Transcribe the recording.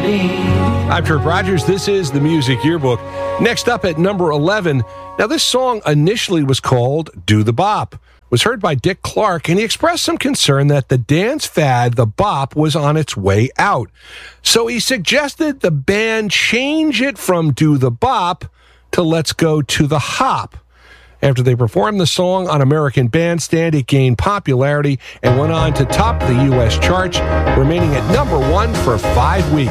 I'm Trip Rogers. This is the Music Yearbook. Next up at number 11. Now, this song initially was called Do the Bop. It was heard by Dick Clark, and he expressed some concern that the dance fad, the bop, was on its way out. So he suggested the band change it from Do the Bop to Let's Go to the Hop. After they performed the song on American Bandstand, it gained popularity and went on to top the U.S. charts, remaining at number 1 for 5 weeks.